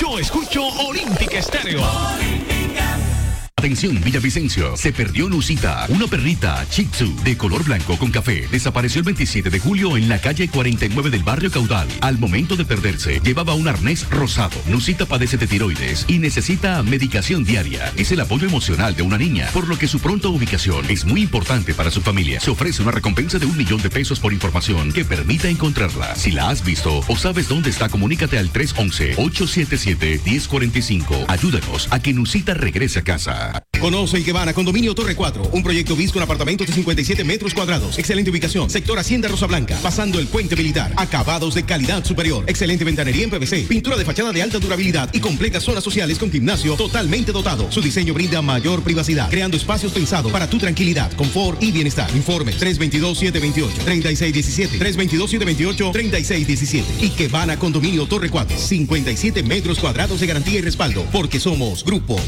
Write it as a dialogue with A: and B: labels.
A: Yo escucho Olímpica Estéreo.
B: Atención Villavicencio, se perdió Lucita, una perrita Shih Tzu de color blanco con café. Desapareció el 27 de julio en la calle 49 del barrio Caudal. Al momento de perderse, llevaba un arnés rosado. Lucita padece de tiroides y necesita medicación diaria. Es el apoyo emocional de una niña, por lo que su pronta ubicación es muy importante para su familia. Se ofrece una recompensa de $1.000.000 por información que permita encontrarla. Si la has visto o sabes dónde está, comunícate al 311-877-1045. Ayúdanos a que Lucita regrese a casa.
C: Conoce Ikebana Condominio Torre 4, un proyecto BIS con apartamentos de 57 metros cuadrados. Excelente ubicación, sector Hacienda Rosa Blanca, pasando el puente militar. Acabados de calidad superior, excelente ventanería en PVC, pintura de fachada de alta durabilidad y completas zonas sociales con gimnasio totalmente dotado. Su diseño brinda mayor privacidad, creando espacios pensados para tu tranquilidad, confort y bienestar. Informes 322-728-3617, 322-728-3617. Ikebana Condominio Torre 4, 57 metros cuadrados de garantía y respaldo, porque somos Grupo